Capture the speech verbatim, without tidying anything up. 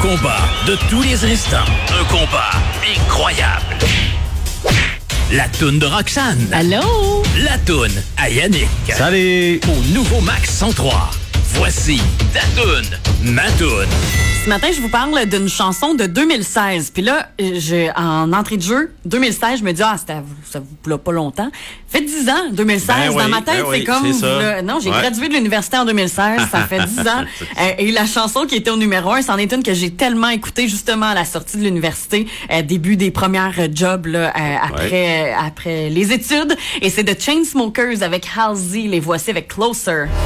combat de tous les instants. Un combat incroyable. La toune de Roxane. Allô? La toune à Yannick. Salut! Au nouveau Max cent trois. Voici ta toune, ma toune. Ce matin, je vous parle d'une chanson de deux mille seize. Puis là, je, en entrée de jeu, deux mille seize, je me dis, ah, c'était, ça vous plaît pas longtemps. Fait dix ans, deux mille seize. Ben dans oui, ma tête, ben c'est oui, comme... c'est ça. Là, non, j'ai Ouais. gradué de l'université en deux mille seize. Ça fait dix ans. Euh, et la chanson qui était au numéro un, c'en est une que j'ai tellement écoutée justement à la sortie de l'université, euh, début des premières euh, jobs là, euh, après, euh, après les études. Et c'est de Chainsmokers avec Halsey. Les voici avec Closer.